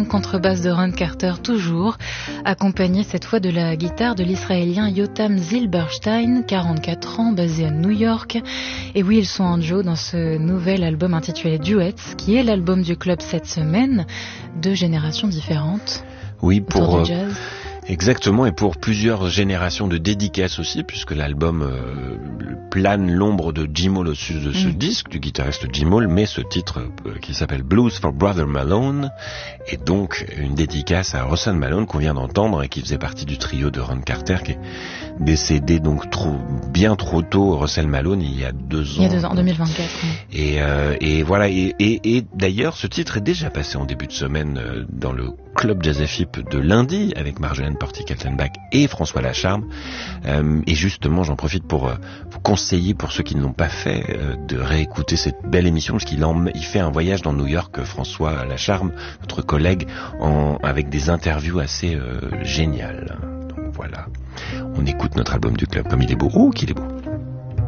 Malone, contrebasse de Ron Carter toujours, accompagné cette fois de la guitare de l'Israélien Yotam Zilberstein, 44 ans, basé à New York. Et oui, ils sont en duo dans ce nouvel album intitulé Duets, qui est l'album du club cette semaine, 2 générations différentes. Oui, pour du jazz. Exactement, et pour plusieurs générations de dédicaces aussi, puisque l'album plane l'ombre de Jim Hall au-dessus de ce disque, du guitariste Jim Hall, mais ce titre qui s'appelle Blues for Brother Malone est donc une dédicace à Russell Malone qu'on vient d'entendre et qui faisait partie du trio de Ron Carter, qui est décédé donc bien trop tôt, Russell Malone, il y a 2 ans. Il y a 2 ans, en 2024. Et voilà, et d'ailleurs ce titre est déjà passé en début de semaine dans le Club Jazz FIP de lundi avec Marjolaine Porty-Kaltenbach et François Lacharme. Et justement, j'en profite pour vous conseiller, pour ceux qui ne l'ont pas fait, de réécouter cette belle émission, parce qu'il fait un voyage dans New York, François Lacharme, notre collègue, avec des interviews assez géniales. Donc voilà, on écoute notre album du club comme il est beau. Oh, qu'il est beau!